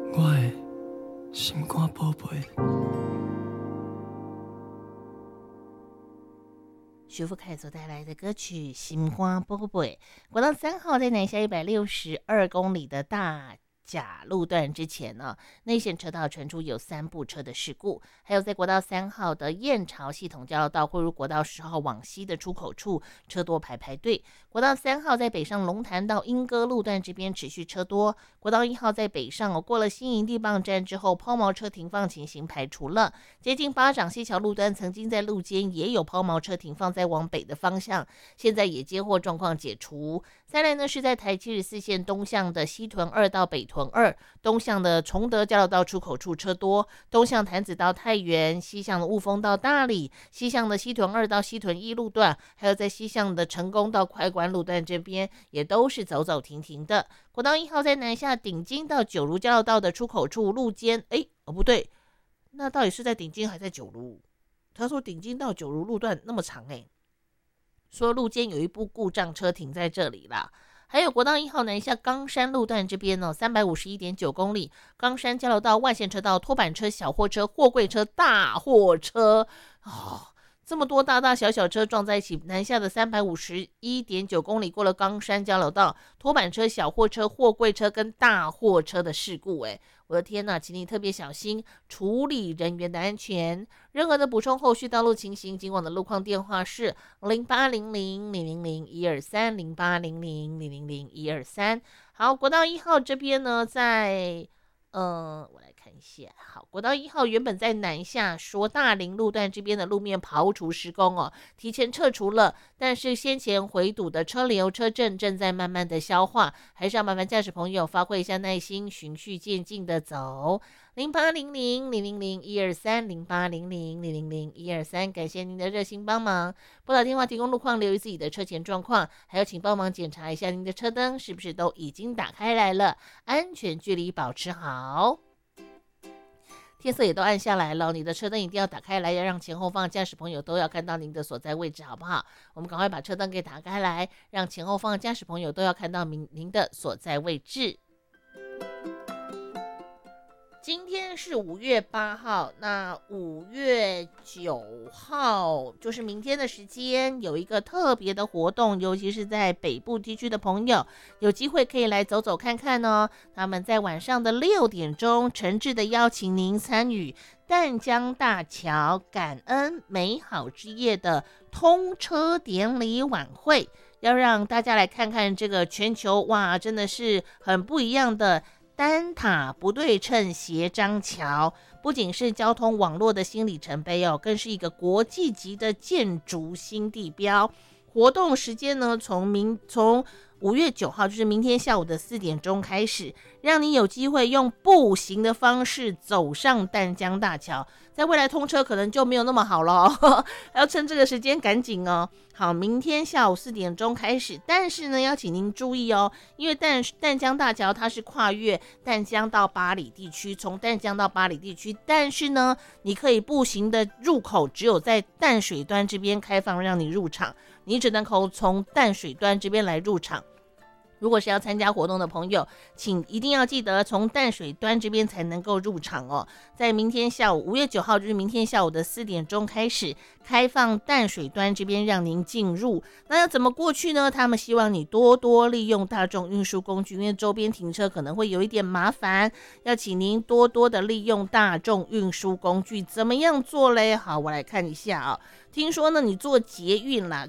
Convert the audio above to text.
我的心肝宝贝。 徐福凯所带来的歌曲《心花宝贝》，国道3号在南下162公里的大甲路段之前呢，内线车道传出有3部车的事故，还有在国道3号的燕巢系统交流道汇入国道10号往西的出口处车多排队。国道3号在北上龙潭到莺歌路段这边持续车多。国道1号在北上过了新营地磅站之后，抛锚车停放情形排除了。接近巴掌溪桥路段，曾经在路肩也有抛锚车停放在往北的方向，现在也接获状况解除。再来呢，是在台74线东向的西屯2到北屯2，东向的崇德交流道出口处车多，东向潭子到太原，西向的雾峰到大理，西向的西屯2到西屯1路段，还有在西向的成功到快关路段这边也都是走走停停的。国道1号在南下顶金到九如交流道的出口处路肩，不对，那到底是在顶金还在九如？他说顶金到九如路段那么长说路肩有一部故障车停在这里啦。还有国道1号南下冈山路段这边351.9公里，冈山交流道外线车道拖板车、小货车、货柜车、大货车这么多大大小小车撞在一起，南下的351.9公里过了冈山交流道，拖板车、小货车、货柜车跟大货车的事故我的天哪，请你特别小心处理人员的安全。任何的补充后续道路情形，今晚的路况电话是0800-000-123 0800-000-123。好，国道1号这边呢，在我来看一下。好，国道1号原本在南下说大林路段这边的路面刨除施工提前撤除了，但是先前回堵的车流车阵正在慢慢的消化，还是要麻烦驾驶朋友发挥一下耐心，循序渐进的走。0800-000-123 0800-000-123，感谢您的热心帮忙。拨打电话提供路况，留意自己的车前状况，还有请帮忙检查一下您的车灯是不是都已经打开来了，安全距离保持好。天色也都暗下来了，你的车灯一定要打开来，要让前后方驾驶朋友都要看到您的所在位置，好不好？我们赶快把车灯给打开来，让前后方驾驶朋友都要看到您的所在位置。今天是5月8号，那5月9号就是明天的时间，有一个特别的活动，尤其是在北部地区的朋友，有机会可以来走走看看哦。他们在晚上的6点钟，诚挚的邀请您参与淡江大桥感恩美好之夜的通车典礼晚会，要让大家来看看这个全球真的是很不一样的单塔不对称斜张桥，不仅是交通网络的新里程碑更是一个国际级的建筑新地标。活动时间呢，从5月9号，就是明天下午的4点钟开始，让你有机会用步行的方式走上淡江大桥。在未来通车可能就没有那么好了要趁这个时间赶紧好，明天下午4点钟开始，但是呢，要请您注意因为淡江大桥它是跨越淡江到八里地区，从淡江到八里地区，但是呢，你可以步行的入口只有在淡水端这边开放让你入场，你只能够从淡水端这边来入场。如果是要参加活动的朋友，请一定要记得从淡水端这边才能够入场在明天下午5月9号，就是明天下午的4点钟开始开放淡水端这边让您进入。那要怎么过去呢？他们希望你多多利用大众运输工具，因为周边停车可能会有一点麻烦，要请您多多的利用大众运输工具。怎么样做嘞？好，我来看一下听说呢，你坐捷运啦，